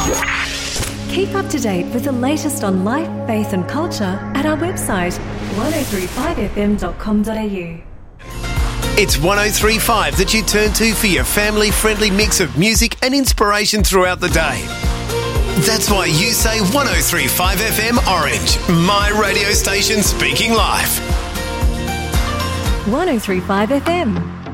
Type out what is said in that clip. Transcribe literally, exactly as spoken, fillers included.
Keep up to date with the latest on life, faith and culture at our website, one oh three five f m dot com dot a u. It's one oh three point five that you turn to for your family-friendly mix of music and inspiration throughout the day. That's why you say one oh three point five F M Orange, my radio station speaking life. one oh three point five F M.